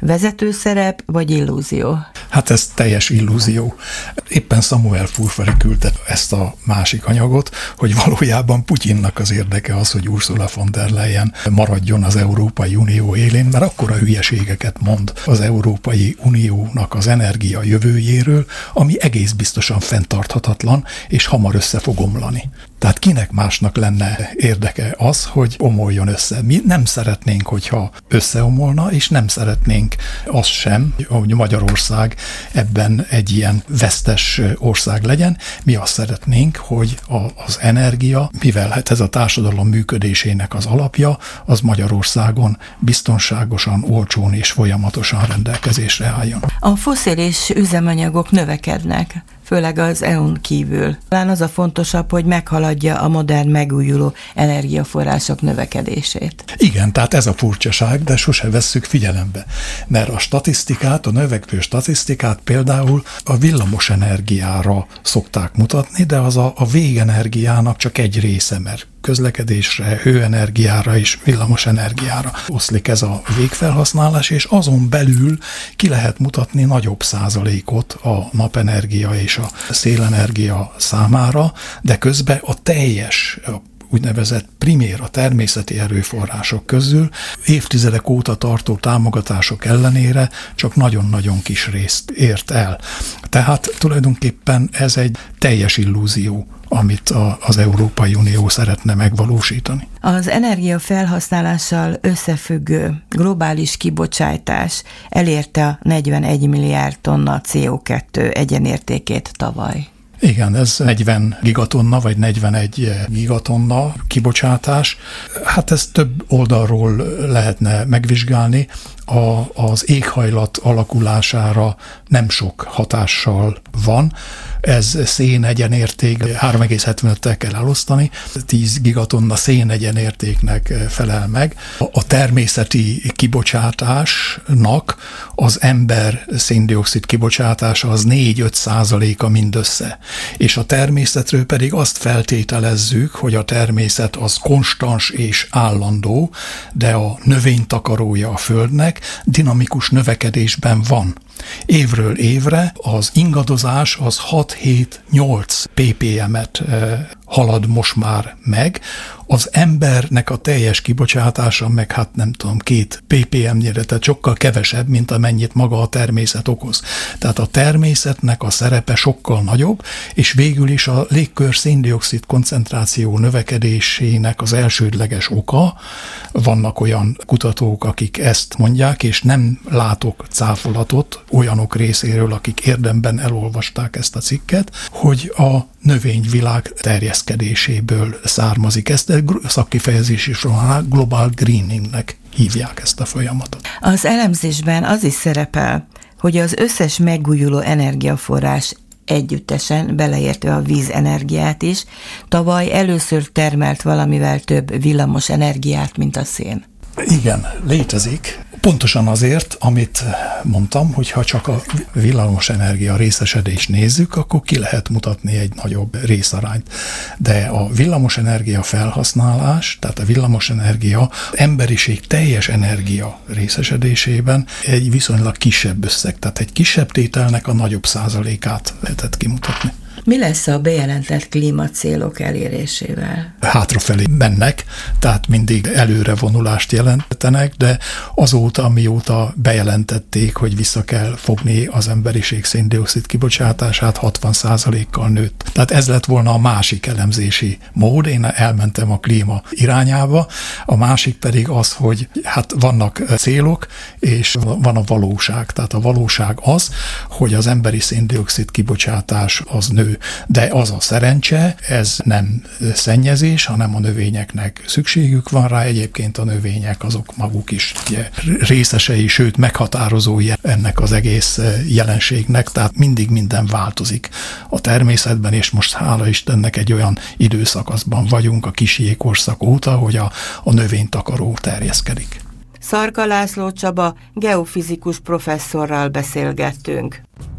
vezető szerep vagy illúzió? Hát ez teljes illúzió. Éppen Samuel Furfari küldte ezt a másik anyagot, hogy valójában Putyinnak az érdeke az, hogy Ursula von der Leyen maradjon az Európai Unió élén, mert akkora hülyeségeket mond az Európai Uniónak az energia jövőjéről, ami egész biztosan fenntarthatatlan, és hamar össze fog omlani. Tehát kinek másnak lenne érdeke az, hogy omoljon össze? Mi nem szeretnénk, hogyha összeomolna, és nem szeretnénk azt sem, hogy Magyarország ebben egy ilyen vesztes ország legyen. Mi azt szeretnénk, hogy az energia, mivel hát ez a társadalom működésének az alapja, az Magyarországon biztonságosan, olcsón és folyamatosan rendelkezésre álljon. A fosszilis üzemanyagok növekednek, főleg az EU-n kívül. Talán az a fontosabb, hogy meghaladja a modern megújuló energiaforrások növekedését. Igen, tehát ez a furcsaság, de sose vesszük figyelembe. Mert a statisztikát, a növekvő statisztikát például a villamos energiára szokták mutatni, de az a végenergiának csak egy része, mert közlekedésre, hőenergiára és villamos energiára oszlik ez a végfelhasználás, és azon belül ki lehet mutatni nagyobb százalékot a napenergia és a szélenergia számára, de közben a teljes úgynevezett primér, a természeti erőforrások közül évtizedek óta tartó támogatások ellenére csak nagyon-nagyon kis részt ért el. Tehát tulajdonképpen ez egy teljes illúzió, amit az Európai Unió szeretne megvalósítani. Az energia felhasználással összefüggő globális kibocsátás elérte a 41 milliárd tonna CO2 egyenértékét tavaly. Igen, ez 40 gigatonna, vagy 41 gigatonna kibocsátás. Hát ezt több oldalról lehetne megvizsgálni. Az éghajlat alakulására nem sok hatással van. Ez szénegyenérték 3,75-tel kell elosztani, 10 gigatonna szénegyenértéknek felel meg. A természeti kibocsátásnak az ember széndioxid kibocsátása az 4-5% mindössze. És a természetről pedig azt feltételezzük, hogy a természet az konstans és állandó, de a növénytakarója a Földnek dinamikus növekedésben van. Évről évre az ingadozás az 6-7-8 ppm-et halad most már meg, az embernek a teljes kibocsátása meg hát nem tudom, 2 ppm-nyire, tehát sokkal kevesebb, mint amennyit maga a természet okoz. Tehát a természetnek a szerepe sokkal nagyobb, és végül is a légkör széndioxid koncentráció növekedésének az elsődleges oka. Vannak olyan kutatók, akik ezt mondják, és nem látok cáfolatot olyanok részéről, akik érdemben elolvasták ezt a cikket, hogy a növényvilág terjeszkedéséből származik. Ezt szakkifejezés is van, global greeningnek hívják ezt a folyamatot. Az elemzésben az is szerepel, hogy az összes megújuló energiaforrás együttesen, beleértve a vízenergiát is, tavaly először termelt valamivel több villamos energiát, mint a szén. Igen, létezik. Pontosan azért, amit mondtam, hogy ha csak a villamos energia részesedést nézzük, akkor ki lehet mutatni egy nagyobb részarányt. De a villamos energia felhasználás, tehát a villamos energia emberiség teljes energia részesedésében egy viszonylag kisebb összeg, tehát egy kisebb tételnek a nagyobb százalékát lehetett kimutatni. Mi lesz a bejelentett klímacélok elérésével? Hátrafelé mennek, tehát mindig előre vonulást jelentenek, de azóta, mióta bejelentették, hogy vissza kell fogni az emberiség széndioxid kibocsátását, 60%-kal nőtt. Tehát ez lett volna a másik elemzési mód, én elmentem a klíma irányába, a másik pedig az, hogy hát vannak célok, és van a valóság. Tehát a valóság az, hogy az emberi széndioxid kibocsátás az nő. De az a szerencse, ez nem szennyezés, hanem a növényeknek szükségük van rá. Egyébként a növények azok maguk is részesei, sőt meghatározói ennek az egész jelenségnek, tehát mindig minden változik a természetben, és most hála Istennek egy olyan időszakaszban vagyunk a kis jégkorszak óta, hogy a növénytakaró terjeszkedik. Szarka László Csaba geofizikus professzorral beszélgettünk.